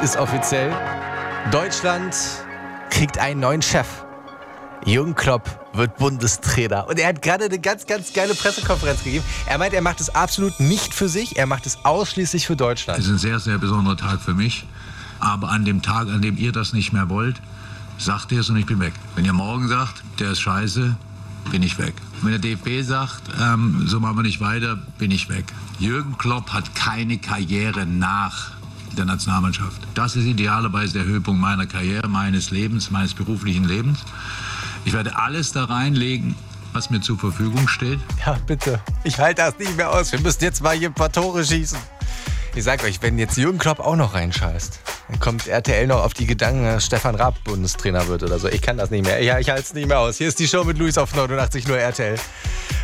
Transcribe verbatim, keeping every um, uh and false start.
ist offiziell. Deutschland kriegt einen neuen Chef. Jürgen Klopp wird Bundestrainer. Und er hat gerade eine ganz, ganz geile Pressekonferenz gegeben. Er meint, er macht es absolut nicht für sich. Er macht es ausschließlich für Deutschland. Es ist ein sehr, sehr besonderer Tag für mich. Aber an dem Tag, an dem ihr das nicht mehr wollt, sagt ihr es und ich bin weg. Wenn ihr morgen sagt, der ist scheiße, bin ich weg. Wenn der D F B sagt, ähm, so machen wir nicht weiter, bin ich weg. Jürgen Klopp hat keine Karriere nach der Nationalmannschaft. Das ist idealerweise der Höhepunkt meiner Karriere, meines Lebens, meines beruflichen Lebens. Ich werde alles da reinlegen, was mir zur Verfügung steht. Ja, bitte. Ich halte das nicht mehr aus. Wir müssen jetzt mal hier ein paar Tore schießen. Ich sag euch, wenn jetzt Jürgen Klopp auch noch reinscheißt, dann kommt R T L noch auf die Gedanken, dass Stefan Raab Bundestrainer wird oder so. Ich kann das nicht mehr. Ja, ich halte es nicht mehr aus. Hier ist die Show mit Luis auf neunundachtzig Komma null R T L.